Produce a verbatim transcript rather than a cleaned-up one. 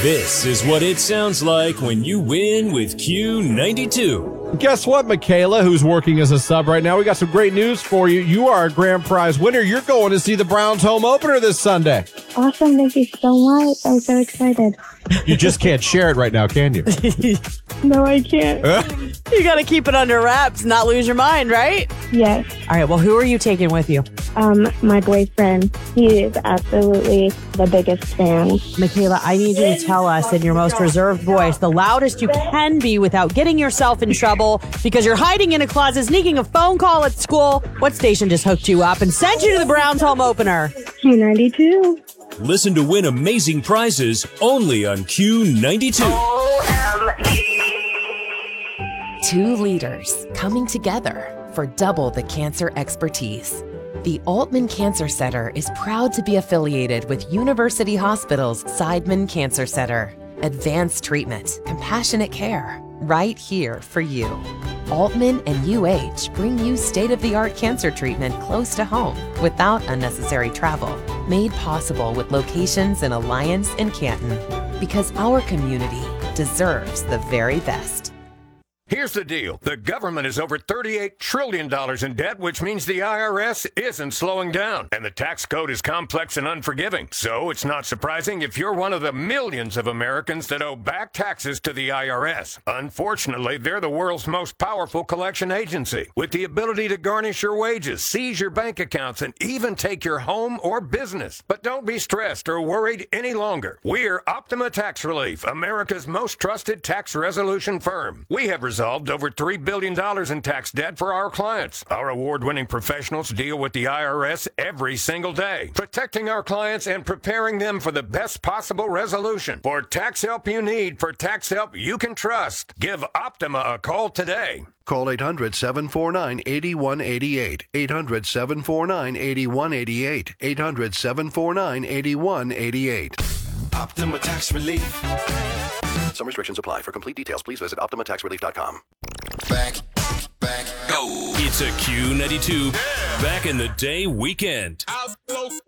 This is what it sounds like when you win with Q ninety-two. Guess what, Michaela, who's working as a sub right now? We got some great news for you. You are a grand prize winner. You're going to see the Browns home opener this Sunday. Awesome. Thank you so much. I'm so excited. You just can't share it right now, can you? No, I can't. You got to keep it under wraps, not lose your mind, right? Yes. All right, well, who are you taking with you? Um, my boyfriend. He is absolutely the biggest fan. Michaela, I need you to tell us in your most reserved voice, the loudest you can be without getting yourself in trouble because you're hiding in a closet, sneaking a phone call at school. What station just hooked you up and sent you to the Browns home opener? Q ninety-two. Listen to win amazing prizes only on Q ninety-two. Two leaders coming together for double the cancer expertise. The Altman Cancer Center is proud to be affiliated with University Hospital's Seidman Cancer Center. Advanced treatment, compassionate care, right here for you. Altman and U H bring you state-of-the-art cancer treatment close to home without unnecessary travel. Made possible with locations in Alliance and Canton. Because our community deserves the very best. Here's the deal. The government is over thirty-eight trillion dollars in debt, which means the I R S isn't slowing down. And the tax code is complex and unforgiving. So it's not surprising if you're one of the millions of Americans that owe back taxes to the I R S. Unfortunately, they're the world's most powerful collection agency, with the ability to garnish your wages, seize your bank accounts, and even take your home or business. But don't be stressed or worried any longer. We're Optima Tax Relief, America's most trusted tax resolution firm. We have resolved over three billion dollars in tax debt for our clients. Our award-winning professionals deal with the I R S every single day, protecting our clients and preparing them for the best possible resolution. For tax help you need, for tax help you can trust, give Optima a call today. Call eight hundred, seven four nine, eight one eight eight. eight hundred, seven four nine, eight one eight eight. eight hundred, seven four nine, eight one eight eight. Optima Tax Relief. Some restrictions apply. For complete details, please visit optima tax relief dot com. Back, back, go. It's a Q ninety-two Back in the Day weekend.